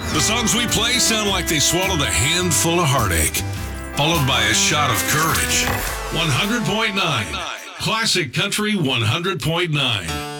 The songs we play sound like they swallowed a handful of heartache, followed by a shot of courage. 100.9. Classic Country 100.9.